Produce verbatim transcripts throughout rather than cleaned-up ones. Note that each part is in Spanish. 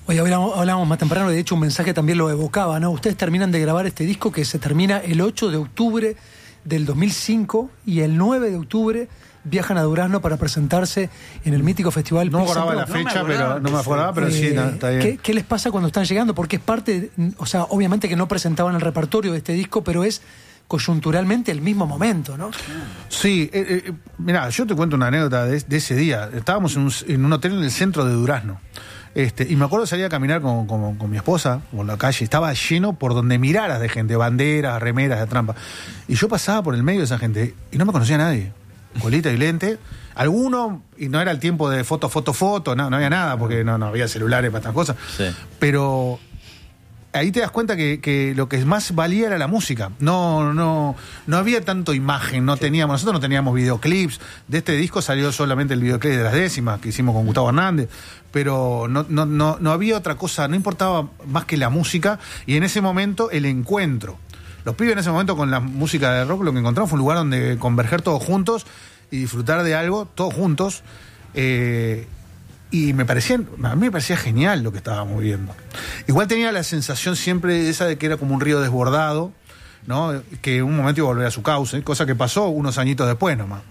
Hoy hablábamos, hablábamos más temprano, de hecho un mensaje también lo evocaba, ¿no? Ustedes terminan de grabar este disco que se termina el ocho de octubre del dos mil cinco y el nueve de octubre viajan a Durazno para presentarse en el mítico festival. No me acordaba la fecha, no pero no me acordaba, pero eh, sí, no, está bien. ¿qué, ¿Qué les pasa cuando están llegando? Porque es parte, o sea, obviamente que no presentaban el repertorio de este disco, pero es coyunturalmente el mismo momento, ¿no? Sí, eh, eh, mirá, yo te cuento una anécdota de, de ese día. Estábamos en un, en un hotel en el centro de Durazno. Este, y me acuerdo salir a caminar con, con, con mi esposa por la calle, estaba lleno por donde miraras de gente, banderas, remeras de trampa. Y yo pasaba por el medio de esa gente y no me conocía a nadie. Colita y lente. Alguno, y no era el tiempo de foto, foto, foto, no, no había nada, porque no, no había celulares para estas cosas. Sí. Pero ahí te das cuenta que, que lo que más valía era la música. No, no, no había tanto imagen, no teníamos, nosotros no teníamos videoclips. De este disco salió solamente el videoclip de Las Décimas, que hicimos con Gustavo Hernández, pero no, no, no, no había otra cosa, no importaba más que la música, y en ese momento el encuentro. Los pibes en ese momento con la música de rock lo que encontramos fue un lugar donde converger todos juntos y disfrutar de algo, todos juntos. Eh, Y me parecía, a mí me parecía genial lo que estábamos viendo. Igual tenía la sensación siempre esa de que era como un río desbordado, ¿no? Que en un momento iba a volver a su cauce, cosa que pasó unos añitos después nomás.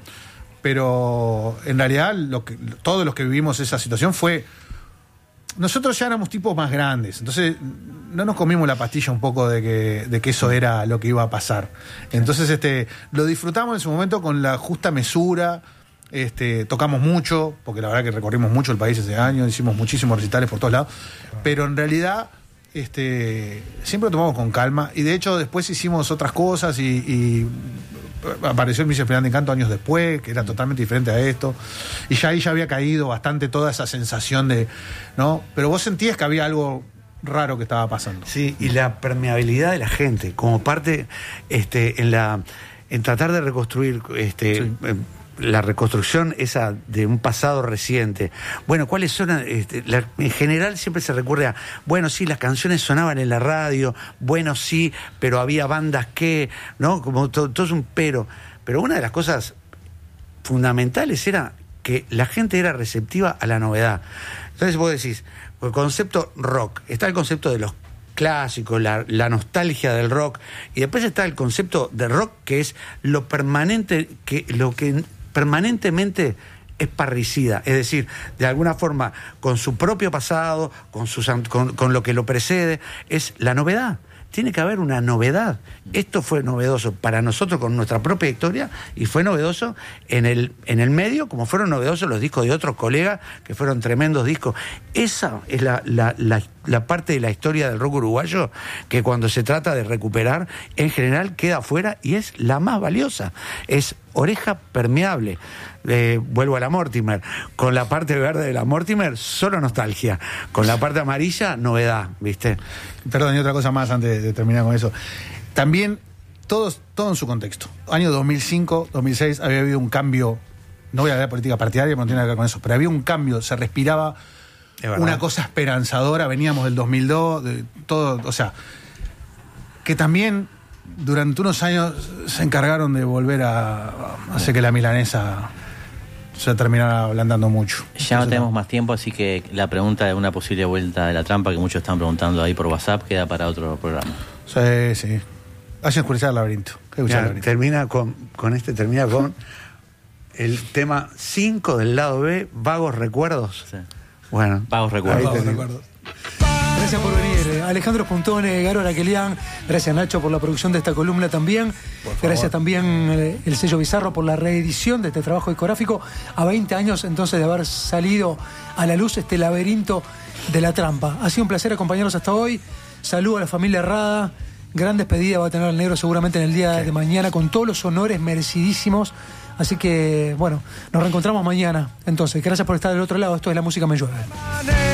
Pero en realidad lo que, todos los que vivimos esa situación fue... Nosotros ya éramos tipos más grandes, entonces no nos comimos la pastilla un poco de que, de que eso era lo que iba a pasar. Entonces este, lo disfrutamos en su momento con la justa mesura. Este, tocamos mucho, porque la verdad que recorrimos mucho el país ese año, hicimos muchísimos recitales por todos lados, pero en realidad este, siempre lo tomamos con calma, y de hecho después hicimos otras cosas y, y apareció el Miss Esperanza de Encanto años después, que era totalmente diferente a esto, y ya ahí ya había caído bastante toda esa sensación de, ¿no? Pero vos sentías que había algo raro que estaba pasando. Sí, y la permeabilidad de la gente, como parte este, en la en tratar de reconstruir este sí. eh, la reconstrucción esa de un pasado reciente. Bueno, ¿cuáles son? Este, la, en general siempre se recurre a, bueno, sí, las canciones sonaban en la radio, bueno, sí, pero había bandas que, ¿no? Como todo, todo es un pero. Pero una de las cosas fundamentales era que la gente era receptiva a la novedad. Entonces vos decís, el concepto rock, está el concepto de los clásicos, la, la nostalgia del rock, y después está el concepto de rock, que es lo permanente, que lo que permanentemente es parricida, es decir, de alguna forma, con su propio pasado, con, sus, con, con lo que lo precede, es la novedad. Tiene que haber una novedad. Esto fue novedoso para nosotros con nuestra propia historia, y fue novedoso en el, en el medio, como fueron novedosos los discos de otros colegas, que fueron tremendos discos. Esa es la, la, la, la parte de la historia del rock uruguayo que cuando se trata de recuperar, en general queda afuera, y es la más valiosa. Es Oreja Permeable. Eh, vuelvo a la Mortimer. Con la parte verde de la Mortimer, solo nostalgia. Con la parte amarilla, novedad, ¿viste? Perdón, y otra cosa más antes de terminar con eso. También, todos, todo en su contexto. Año dos mil cinco, dos mil seis, había habido un cambio. No voy a hablar de política partidaria, no tiene que ver con eso, pero había un cambio, se respiraba una cosa esperanzadora. Veníamos del dos mil dos, de todo, o sea, que también durante unos años se encargaron de volver a, a hacer que la milanesa se terminara ablandando mucho. Ya no tenemos más tiempo, así que la pregunta de una posible vuelta de la trampa, que muchos están preguntando ahí por WhatsApp, queda para otro programa. Sí, sí. Hace oscurecer el laberinto. Ya, el laberinto. Termina con, con este, termina con el tema cinco del lado B, Vagos Recuerdos. Sí. Bueno. Vagos Recuerdos. Vagos Recuerdos. Gracias por venir, Alejandro Puntone, Garo Araquelian. Gracias, Nacho, por la producción de esta columna también. Gracias también eh, el sello Bizarro por la reedición de este trabajo discográfico a veinte años entonces de haber salido a la luz este laberinto de la trampa. Ha sido un placer acompañarnos hasta hoy. Saludo a la familia Rada. Gran despedida va a tener el negro seguramente en el día sí. de mañana, con todos los honores merecidísimos. Así que, bueno, nos reencontramos mañana. Entonces, gracias por estar del otro lado. Esto es La Música Me Llueve.